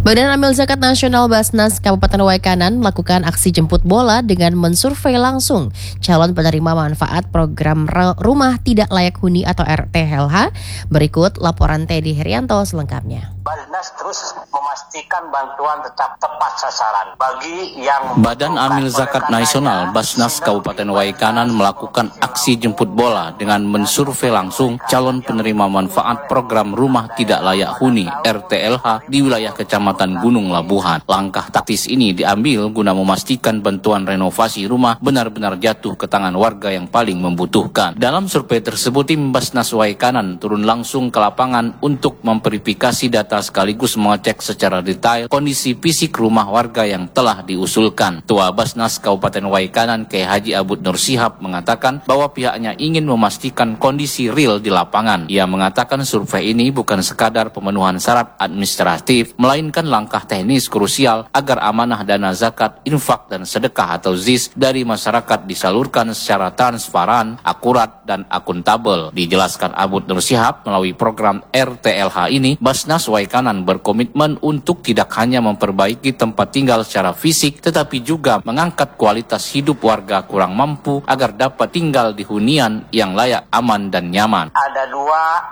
Badan Amil Zakat Nasional Basnas Kabupaten Waikanan melakukan aksi jemput bola dengan mensurvei langsung calon penerima manfaat program Rumah Tidak Layak Huni atau RTLH. Berikut laporan Teddy Herianto selengkapnya. Basnas terus memastikan bantuan tetap tepat sasaran bagi yang Badan Amil Zakat Nasional Basnas Kabupaten Waikanan melakukan aksi jemput bola dengan mensurvei langsung calon penerima manfaat program Rumah Tidak Layak Huni RTLH di wilayah Kecamatan Gunung Labuhan. Langkah taktis ini diambil guna memastikan bantuan renovasi rumah benar-benar jatuh ke tangan warga yang paling membutuhkan. Dalam survei tersebut, tim Basnas Waikanan turun langsung ke lapangan untuk memverifikasi data sekaligus mengecek secara detail kondisi fisik rumah warga yang telah diusulkan. Ketua Basnas Kabupaten Waikanan K. Haji Abud Nur Shihab mengatakan bahwa pihaknya ingin memastikan kondisi real di lapangan. Ia mengatakan survei ini bukan sekadar pemenuhan syarat administratif, melainkan langkah teknis krusial agar amanah dana zakat, infak dan sedekah atau ZIS dari masyarakat disalurkan secara transparan, akurat dan akuntabel. Dijelaskan Abud Nur Shihab, melalui program RTLH ini, Basnas Waikanan berkomitmen untuk tidak hanya memperbaiki tempat tinggal secara fisik, tetapi juga mengangkat kualitas hidup warga kurang mampu agar dapat tinggal di hunian yang layak, aman dan nyaman. Ada 2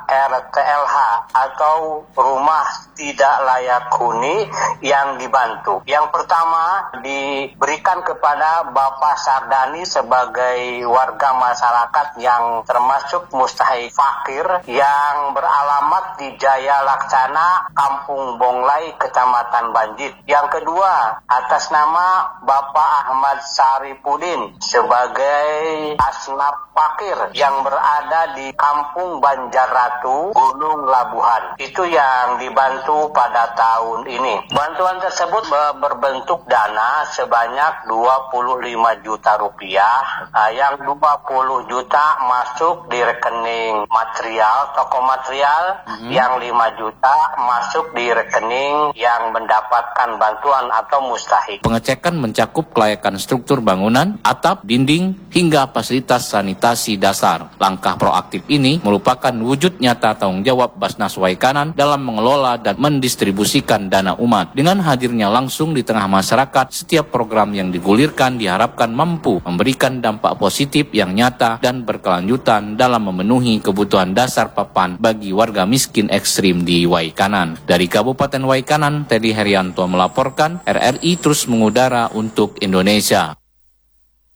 RTLH atau Rumah Tidak Layak Huni yang dibantu. Yang pertama diberikan kepada Bapak Sardani sebagai warga masyarakat yang termasuk mustahik fakir yang beralamat di Jaya Laksana, Kampung Bonglai, Kecamatan Banjit. Yang kedua, atas nama Bapak Ahmad Saripudin sebagai asnaf fakir yang berada di Kampung Banjarratu, Gunung Labuhan. Itu yang dibantu pada tahun ini. Bantuan tersebut berbentuk dana sebanyak 25 juta rupiah. Yang 20 juta masuk di rekening material, toko material. Yang 5 juta masuk di rekening yang mendapatkan bantuan atau mustahik. Pengecekan mencakup kelayakan struktur bangunan, atap, dinding, hingga fasilitas sanitasi dasar. Langkah proaktif ini merupakan wujud nyata tanggung jawab Basnas Waikanan dalam mengelola dan mendistribusikan dana umat. Dengan hadirnya langsung di tengah masyarakat, setiap program yang digulirkan diharapkan mampu memberikan dampak positif yang nyata dan berkelanjutan dalam memenuhi kebutuhan dasar papan bagi warga miskin ekstrim di Waikanan. Dari Kabupaten Waikanan, Teddy Herianto melaporkan. RRI terus mengudara untuk Indonesia.